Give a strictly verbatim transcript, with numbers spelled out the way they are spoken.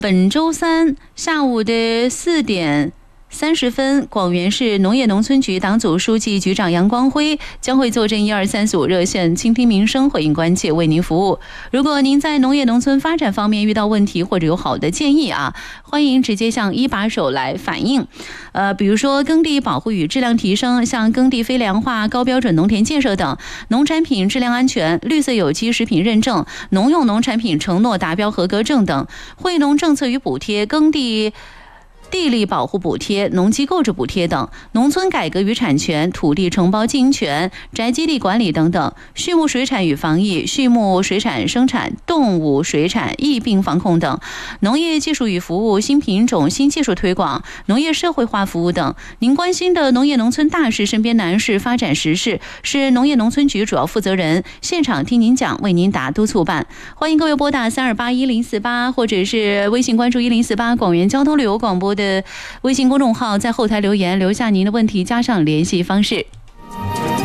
本周三下午的四点三十分，广元市农业农村局党组书记、局长杨光辉将会坐镇一二三四五热线，倾听民生，回应关切，为您服务。如果您在农业农村发展方面遇到问题或者有好的建议啊，欢迎直接向一把手来反映。呃，比如说耕地保护与质量提升，像耕地非粮化、高标准农田建设等，农产品质量安全、绿色有机食品认证、农用农产品承诺达标合格证等，惠农政策与补贴、耕地地力保护补贴、农机购置补贴等，农村改革与产权、土地承包经营权、宅基地管理等等，畜牧水产与防疫、畜牧水产生产、动物水产疫病防控等，农业技术与服务、新品种、新技术推广、农业社会化服务等。您关心的农业农村大事、身边难事、发展时事，是农业农村局主要负责人现场听您讲，为您答，督促办。欢迎各位拨打三二八一零四八，或者是微信关注一零四八广元交通旅游广播的微信公众号，在后台留言留下您的问题，加上联系方式。